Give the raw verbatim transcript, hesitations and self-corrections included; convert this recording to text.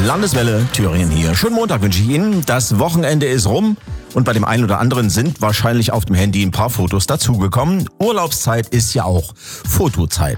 Landeswelle Thüringen hier. Schönen Montag wünsche ich Ihnen. Das Wochenende ist rum und bei dem einen oder anderen sind wahrscheinlich auf dem Handy ein paar Fotos dazugekommen. Urlaubszeit ist ja auch Fotozeit.